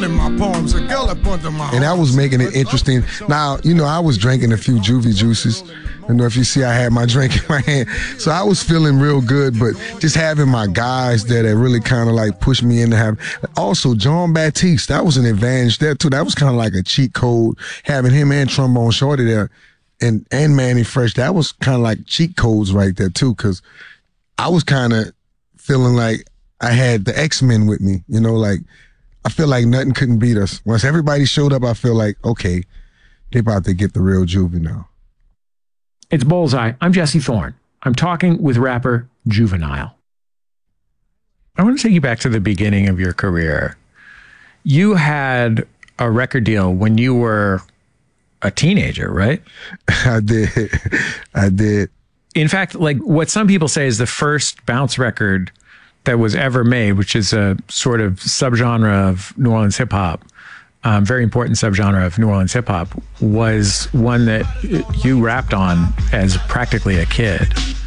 in my palms, a girl up under my and that was making it interesting. Now, I was drinking a few Juvie juices. If you see, I had my drink in my hand. So I was feeling real good, but just having my guys there that really kind of like pushed me into having. Also, John Batiste, that was an advantage there too. That was kind of like a cheat code, having him and Trombone Shorty there and Mannie Fresh. That was kind of like cheat codes right there too, because I was kind of feeling like I had the X-Men with me, like I feel like nothing couldn't beat us. Once everybody showed up, I feel like, okay, they about to get the real Juvie now. It's Bullseye. I'm Jesse Thorne. I'm talking with rapper Juvenile. I want to take you back to the beginning of your career. You had a record deal when you were a teenager, right? I did. In fact, like what some people say is the first bounce record that was ever made, which is a sort of subgenre of New Orleans hip hop, very important subgenre of New Orleans hip hop, was one that you rapped on as practically a kid.